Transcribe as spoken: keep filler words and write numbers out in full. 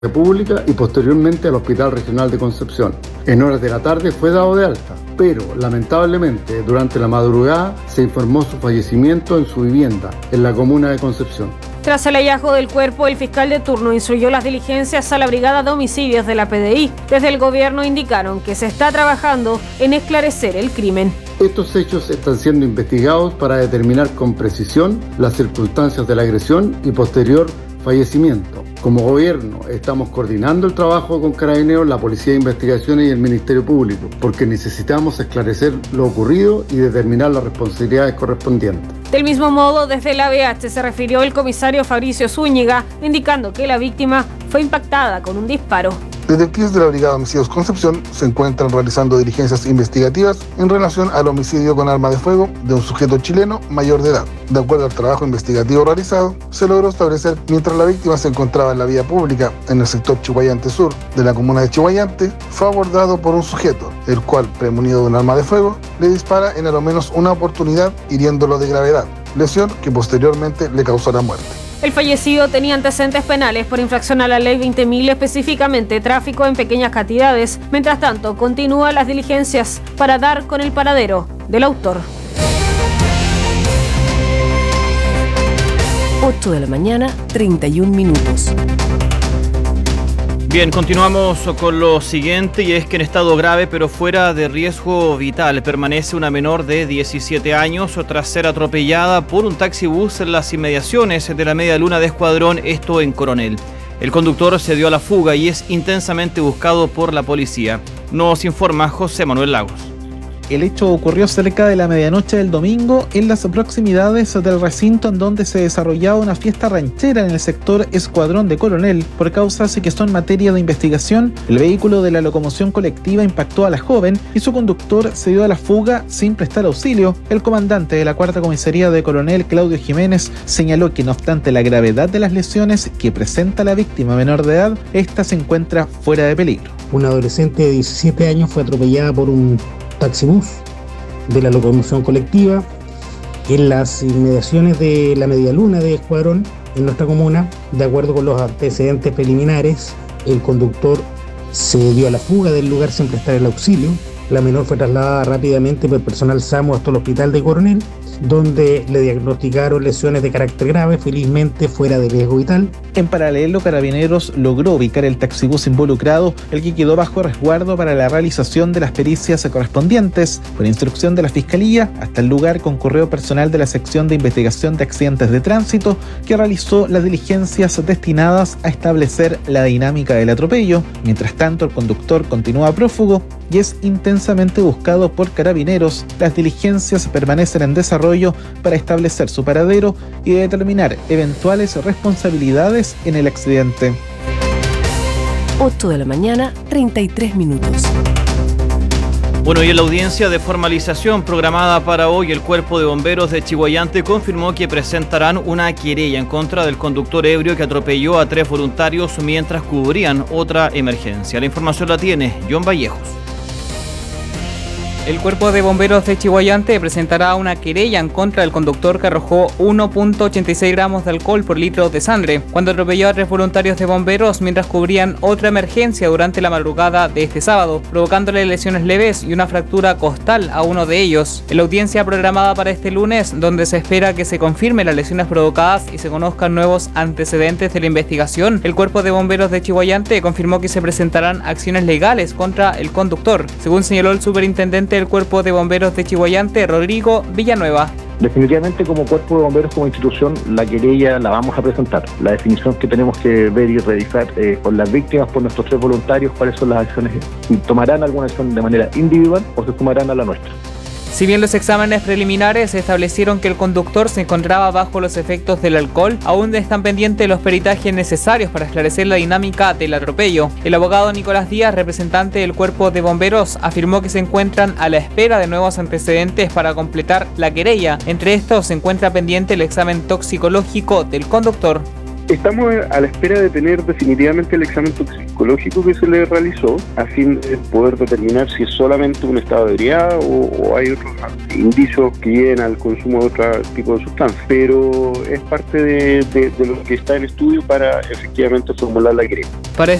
Pública y posteriormente al Hospital Regional de Concepción. En horas de la tarde fue dado de alta, pero lamentablemente durante la madrugada se informó su fallecimiento en su vivienda, en la comuna de Concepción. Tras el hallazgo del cuerpo, el fiscal de turno instruyó las diligencias a la Brigada de Homicidios de la P D I. Desde el gobierno indicaron que se está trabajando en esclarecer el crimen. Estos hechos están siendo investigados para determinar con precisión las circunstancias de la agresión y posterior fallecimiento. Como gobierno estamos coordinando el trabajo con Carabineros, la Policía de Investigaciones y el Ministerio Público, porque necesitamos esclarecer lo ocurrido y determinar las responsabilidades correspondientes. Del mismo modo, desde la B H se refirió el comisario Fabricio Zúñiga, indicando que la víctima fue impactada con un disparo. Detectives de la Brigada de Homicidios Concepción se encuentran realizando diligencias investigativas en relación al homicidio con arma de fuego de un sujeto chileno mayor de edad. De acuerdo al trabajo investigativo realizado, se logró establecer mientras la víctima se encontraba en la vía pública en el sector Chihuayante Sur de la comuna de Chihuayante, fue abordado por un sujeto, el cual, premunido de un arma de fuego, le dispara en a lo menos una oportunidad, hiriéndolo de gravedad, lesión que posteriormente le causará muerte. El fallecido tenía antecedentes penales por infracción a la ley veinte mil, específicamente tráfico en pequeñas cantidades. Mientras tanto, continúan las diligencias para dar con el paradero del autor. ocho de la mañana, treinta y un minutos. Bien, continuamos con lo siguiente, y es que en estado grave pero fuera de riesgo vital permanece una menor de diecisiete años tras ser atropellada por un taxibús en las inmediaciones de la media luna de Escuadrón, esto en Coronel. El conductor se dio a la fuga y es intensamente buscado por la policía. Nos informa José Manuel Lagos. El hecho ocurrió cerca de la medianoche del domingo en las proximidades del recinto en donde se desarrollaba una fiesta ranchera en el sector Escuadrón de Coronel. Por causas que son materia de investigación, el vehículo de la locomoción colectiva impactó a la joven y su conductor se dio a la fuga sin prestar auxilio. El comandante de la cuarta comisaría de Coronel, Claudio Jiménez, señaló que no obstante la gravedad de las lesiones que presenta la víctima menor de edad, esta se encuentra fuera de peligro. Una adolescente de diecisiete años fue atropellada por un taxibús de la locomoción colectiva en las inmediaciones de la media luna de Escuadrón en nuestra comuna. De acuerdo con los antecedentes preliminares, el conductor se dio a la fuga del lugar sin prestar el auxilio. La menor fue trasladada rápidamente por el personal SAMU hasta el hospital de Coronel, donde le diagnosticaron lesiones de carácter grave, felizmente fuera de riesgo vital. En paralelo, Carabineros logró ubicar el taxibús involucrado, el que quedó bajo resguardo para la realización de las pericias correspondientes. Por instrucción de la Fiscalía, hasta el lugar concurrió personal de la Sección de Investigación de Accidentes de Tránsito, que realizó las diligencias destinadas a establecer la dinámica del atropello. Mientras tanto, el conductor continúa prófugo y es intensamente buscado por Carabineros. Las diligencias permanecen en desarrollo para establecer su paradero y determinar eventuales responsabilidades en el accidente. ocho de la mañana, treinta y tres minutos. Bueno, y en la audiencia de formalización programada para hoy, el Cuerpo de Bomberos de Chihuayante confirmó que presentarán una querella en contra del conductor ebrio que atropelló a tres voluntarios mientras cubrían otra emergencia. La información la tiene John Vallejos. El Cuerpo de Bomberos de Chihuayante presentará una querella en contra del conductor que arrojó uno punto ochenta y seis gramos de alcohol por litro de sangre cuando atropelló a tres voluntarios de bomberos mientras cubrían otra emergencia durante la madrugada de este sábado, provocándole lesiones leves y una fractura costal a uno de ellos. En la audiencia programada para este lunes, donde se espera que se confirmen las lesiones provocadas y se conozcan nuevos antecedentes de la investigación, el Cuerpo de Bomberos de Chihuayante confirmó que se presentarán acciones legales contra el conductor, según señaló el superintendente del Cuerpo de Bomberos de Chihuayante, Rodrigo Villanueva. Definitivamente, como Cuerpo de Bomberos, como institución, la querella la vamos a presentar. La definición que tenemos que ver y revisar eh, con las víctimas, por nuestros tres voluntarios, cuáles son las acciones, si tomarán alguna acción de manera individual o se sumarán a la nuestra. Si bien los exámenes preliminares establecieron que el conductor se encontraba bajo los efectos del alcohol, aún están pendientes los peritajes necesarios para esclarecer la dinámica del atropello. El abogado Nicolás Díaz, representante del Cuerpo de Bomberos, afirmó que se encuentran a la espera de nuevos antecedentes para completar la querella. Entre estos se encuentra pendiente el examen toxicológico del conductor. Estamos a la espera de tener definitivamente el examen toxicológico que se le realizó a fin de poder determinar si es solamente un estado de ebriedad o, o hay otros indicios que lleven al consumo de otro tipo de sustancias. Pero es parte de, de, de lo que está en estudio para efectivamente formular la querella. Para